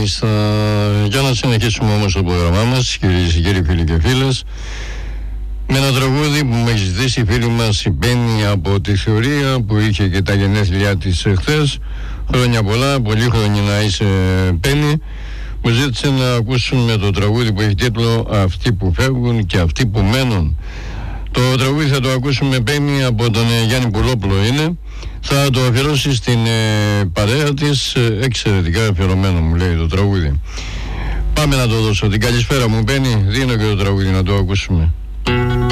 Μάλιστα. Για να συνεχίσουμε όμως το πρόγραμμά μας, κυρίες και κύριοι, φίλοι και φίλες, με ένα τραγούδι που με έχει ζητήσει η φίλη μας η Μπέννη από τη Θεωρία, που είχε και τα γενέθλιά της χθες. Χρόνια πολλά, πολύ χρόνια να είσαι, Μπέννη. Μου ζήτησε να ακούσουμε το τραγούδι που έχει τίτλο «Αυτοί που φεύγουν και αυτοί που μένουν». Το τραγούδι θα το ακούσουμε, Μπέννη, από τον Γιάννη Πουλόπουλο είναι. Θα το αφιερώσει στην παρέα της, εξαιρετικά αφιερωμένο μου λέει το τραγούδι. Πάμε να το δώσω. Την καλησπέρα μου, Μπέννη, δίνω και το τραγούδι να το ακούσουμε.